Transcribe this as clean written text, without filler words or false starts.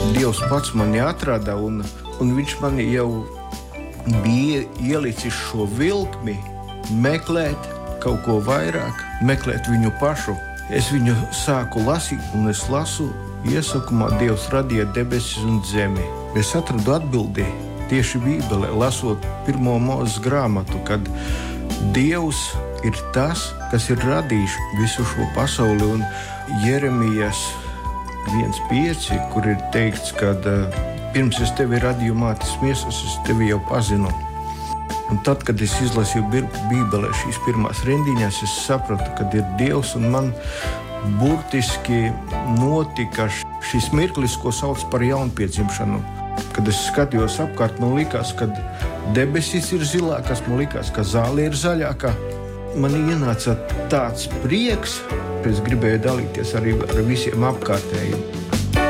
Dievs pats mani atrada, un viņš mani jau bija ielicis šo vilkmi meklēt kaut ko vairāk, meklēt viņu pašu. Es viņu sāku lasīt, un es lasu iesākumā Dievs radīja debesis un zemi. Es atradu atbildi tieši Bībelē, lasot 1. Mūzes grāmatu, kad Dievs ir tas, kas ir radījis visu šo pasauli, un Jeremijas 1,5, kur ir teikts, ka pirms es tevi radīju mātes miesas, es tevi jau pazinu. Un tad, kad es izlasīju Bībelē šīs pirmās rindiņas, es sapratu, ka ir Dievs, un man burtiski notika šis mirklis, ko sauc par jaunpiedzimšanu. Kad es skatījos apkārt, man likās, ka debesis ir zilākas, man likās, ka zāle ir zaļāka. Man ienāca tāds prieks, ka es gribēju dalīties arī ar visiem apkārtējiem.